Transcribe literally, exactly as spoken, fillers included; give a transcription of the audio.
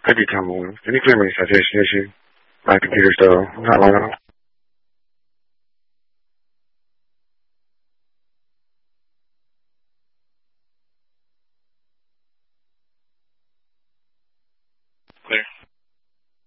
I do, Tom Moore. Can you clear me citation issue? My computer's still not long enough.